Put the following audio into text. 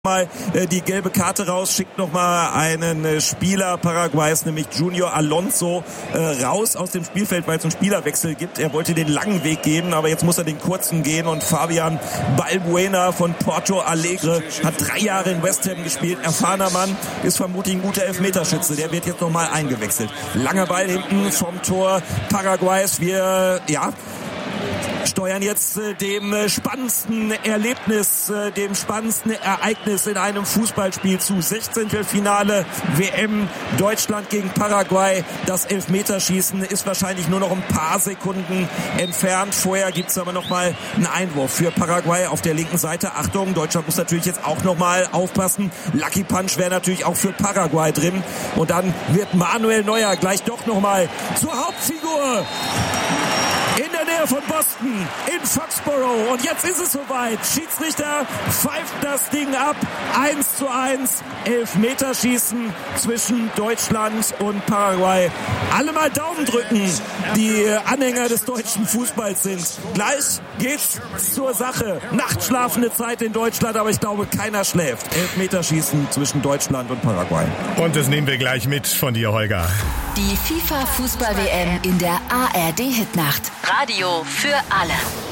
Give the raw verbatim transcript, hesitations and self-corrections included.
mal äh, die gelbe Karte raus, schickt noch mal einen äh, Spieler Paraguays, nämlich Junior Alonso, äh, raus aus dem Spielfeld, weil es einen Spielerwechsel gibt. Er wollte den langen Weg gehen, aber jetzt muss er den kurzen gehen und Fabian Balbuena von Porto Alegre hat drei Jahre in West Ham gespielt, erfahrener Mann, ist vermutlich ein guter Elfmeterschütze, der wird jetzt noch mal eingewechselt. Langer Ball hinten vom Tor Paraguays, wir, ja, steuern jetzt äh, dem äh, spannendsten Erlebnis, äh, dem spannendsten Ereignis in einem Fußballspiel zu. Sechzehntelfinale W M Deutschland gegen Paraguay. Das Elfmeterschießen ist wahrscheinlich nur noch ein paar Sekunden entfernt. Vorher gibt's aber noch mal einen Einwurf für Paraguay auf der linken Seite. Achtung, Deutschland muss natürlich jetzt auch noch mal aufpassen. Lucky Punch wäre natürlich auch für Paraguay drin. Und dann wird Manuel Neuer gleich doch noch mal zur Hauptfigur in der Nähe von Boston, in Foxborough. Und jetzt ist es soweit. Schiedsrichter pfeift das Ding ab. eins zu eins. Elfmeterschießen zwischen Deutschland und Paraguay. Alle mal Daumen drücken, die Anhänger des deutschen Fußballs sind. Gleich geht's zur Sache. Nachtschlafende Zeit in Deutschland, aber ich glaube, keiner schläft. Elfmeterschießen zwischen Deutschland und Paraguay. Und das nehmen wir gleich mit von dir, Holger. Die FIFA-Fußball-W M in der A R D-Hitnacht. Radio für alle.